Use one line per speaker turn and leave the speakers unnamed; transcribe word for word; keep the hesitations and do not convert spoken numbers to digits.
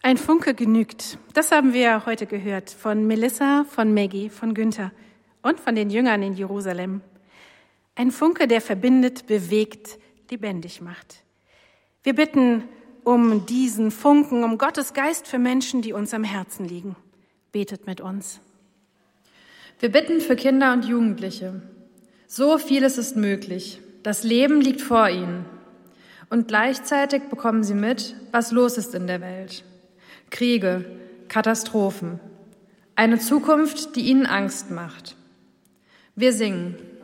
Ein Funke genügt. Das haben wir heute gehört von Melissa, von Maggie, von Günther und von den Jüngern in Jerusalem. Ein Funke, der verbindet, bewegt, lebendig macht. Wir bitten um diesen Funken, um Gottes Geist für Menschen, die uns am Herzen liegen. Betet mit uns.
Wir bitten für Kinder und Jugendliche. So vieles ist möglich. Das Leben liegt vor ihnen. Und gleichzeitig bekommen sie mit, was los ist in der Welt. Kriege, Katastrophen. Eine Zukunft, die ihnen Angst macht. Wir singen.